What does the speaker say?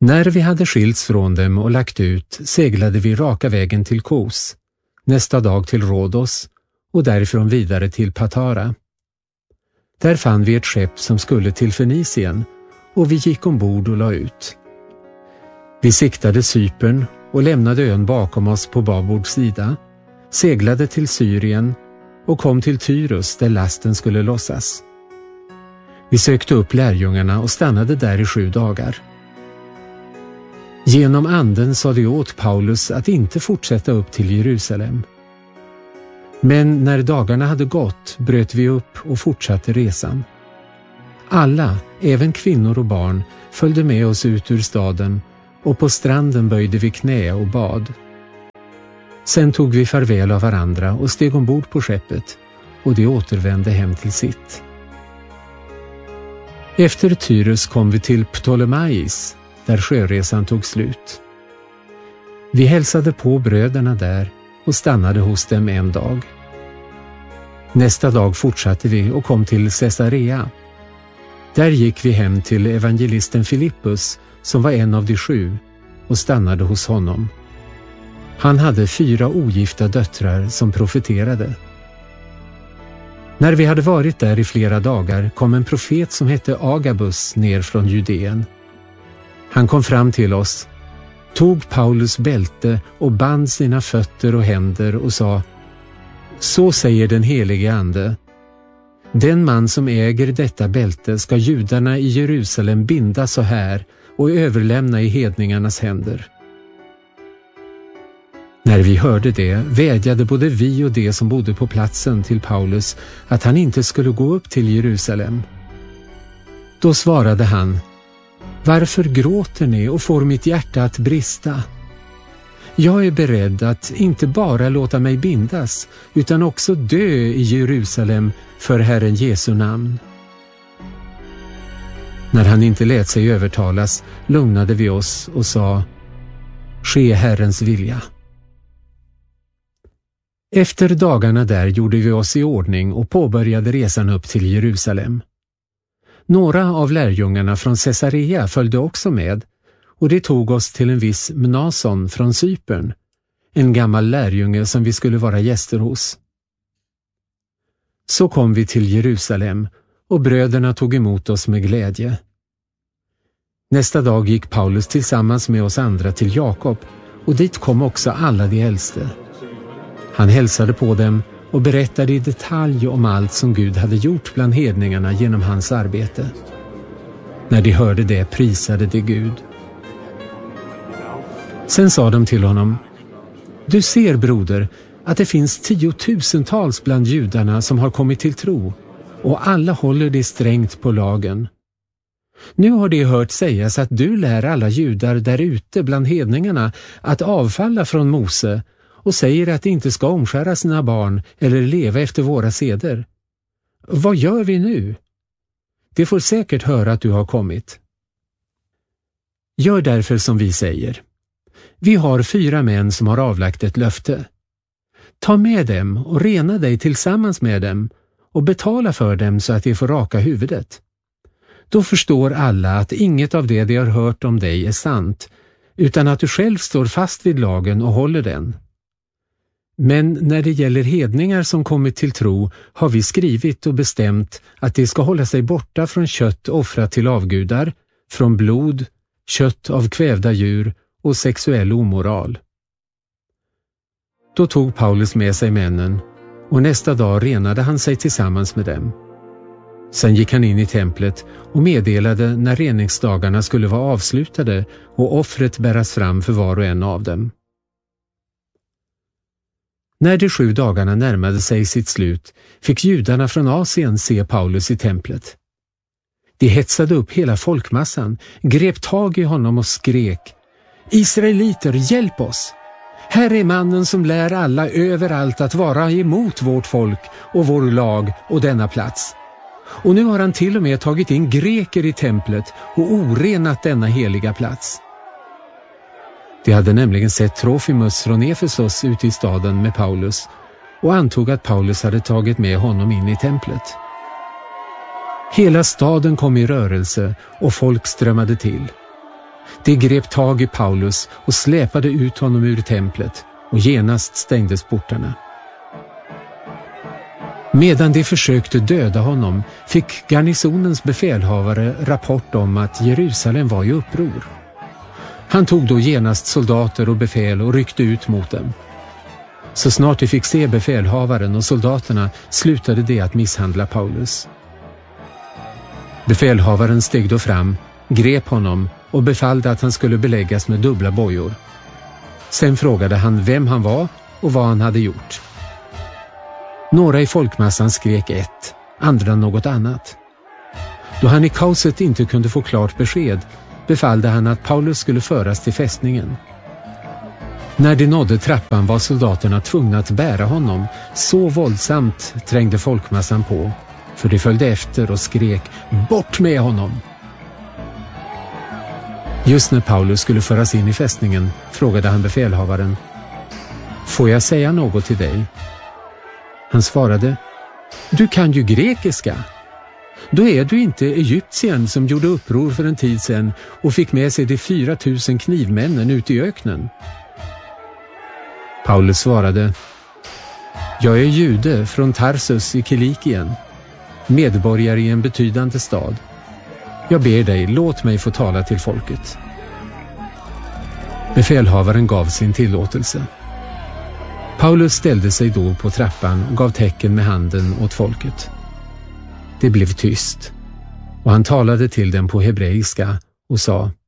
När vi hade skilts från dem och lagt ut seglade vi raka vägen till Kos, nästa dag till Rhodos och därifrån vidare till Patara. Där fann vi ett skepp som skulle till Fenicien och vi gick ombord och la ut. Vi siktade Cypern och lämnade ön bakom oss på babord sida, seglade till Syrien och kom till Tyrus där lasten skulle lossas. Vi sökte upp lärjungarna och stannade där i 7 dagar. Genom anden sa de åt Paulus att inte fortsätta upp till Jerusalem. Men när dagarna hade gått bröt vi upp och fortsatte resan. Alla, även kvinnor och barn, följde med oss ut ur staden och på stranden böjde vi knä och bad. Sen tog vi farväl av varandra och steg ombord på skeppet och de återvände hem till sitt. Efter Tyrus kom vi till Ptolemais, där sjöresan tog slut. Vi hälsade på bröderna där och stannade hos dem en dag. Nästa dag fortsatte vi och kom till Caesarea. Där gick vi hem till evangelisten Filippus, som var en av de 7, och stannade hos honom. Han hade 4 ogifta döttrar som profeterade. När vi hade varit där i flera dagar kom en profet som hette Agabus ner från Judeen. Han kom fram till oss, tog Paulus bälte och band sina fötter och händer och sa: Så säger den helige ande. Den man som äger detta bälte ska judarna i Jerusalem binda så här och överlämna i hedningarnas händer. När vi hörde det vädjade både vi och de som bodde på platsen till Paulus att han inte skulle gå upp till Jerusalem. Då svarade han: Varför gråter ni och får mitt hjärta att brista? Jag är beredd att inte bara låta mig bindas utan också dö i Jerusalem för Herren Jesu namn. När han inte lät sig övertalas lugnade vi oss och sa: Ske Herrens vilja. Efter dagarna där gjorde vi oss i ordning och påbörjade resan upp till Jerusalem. Några av lärjungarna från Caesarea följde också med och det tog oss till en viss Mnason från Cypern, en gammal lärjunge som vi skulle vara gäster hos. Så kom vi till Jerusalem och bröderna tog emot oss med glädje. Nästa dag gick Paulus tillsammans med oss andra till Jakob och dit kom också alla de äldste. Han hälsade på dem och berättade i detalj om allt som Gud hade gjort bland hedningarna genom hans arbete. När de hörde det prisade de Gud. Sen sa de till honom: Du ser, broder, att det finns 10-tusentals bland judarna som har kommit till tro, och alla håller det strängt på lagen. Nu har de hört sägas att du lär alla judar där ute bland hedningarna att avfalla från Mose och säger att de inte ska omskära sina barn eller leva efter våra seder. Vad gör vi nu? De får säkert höra att du har kommit. Gör därför som vi säger. Vi har 4 män som har avlagt ett löfte. Ta med dem och rena dig tillsammans med dem och betala för dem så att de får raka huvudet. Då förstår alla att inget av det de har hört om dig är sant, utan att du själv står fast vid lagen och håller den. Men när det gäller hedningar som kommit till tro har vi skrivit och bestämt att de ska hålla sig borta från kött offrat till avgudar, från blod, kött av kvävda djur och sexuell omoral. Då tog Paulus med sig männen och nästa dag renade han sig tillsammans med dem. Sen gick han in i templet och meddelade när reningsdagarna skulle vara avslutade och offret bäras fram för var och en av dem. När de 7 dagarna närmade sig sitt slut fick judarna från Asien se Paulus i templet. De hetsade upp hela folkmassan, grep tag i honom och skrek: Israeliter, hjälp oss! Här är mannen som lär alla överallt att vara emot vårt folk och vår lag och denna plats. Och nu har han till och med tagit in greker i templet och orenat denna heliga plats. De hade nämligen sett Trofimus från Efesos ute i staden med Paulus och antog att Paulus hade tagit med honom in i templet. Hela staden kom i rörelse och folk strömmade till. De grep tag i Paulus och släpade ut honom ur templet, och genast stängdes portarna. Medan de försökte döda honom fick garnisonens befälhavare rapport om att Jerusalem var i uppror. Han tog då genast soldater och befäl och ryckte ut mot dem. Så snart de fick se befälhavaren och soldaterna slutade de att misshandla Paulus. Befälhavaren steg då fram, grep honom och befallde att han skulle beläggas med dubbla bojor. Sen frågade han vem han var och vad han hade gjort. Några i folkmassan skrek ett, andra något annat. Då han i kaoset inte kunde få klart besked befallde han att Paulus skulle föras till fästningen. När de nådde trappan var soldaterna tvungna att bära honom, så våldsamt trängde folkmassan på, för de följde efter och skrek bort med honom. Just när Paulus skulle föras in i fästningen frågade han befälhavaren: får jag säga något till dig? Han svarade: du kan ju grekiska. Då är du inte egyptien som gjorde uppror för en tid sedan och fick med sig de 4000 knivmännen ute i öknen. Paulus svarade: jag är jude från Tarsus i Kilikien, medborgare i en betydande stad. Jag ber dig, låt mig få tala till folket. Befälhavaren gav sin tillåtelse. Paulus ställde sig då på trappan och gav tecken med handen åt folket. Det blev tyst, och han talade till dem på hebreiska och sa: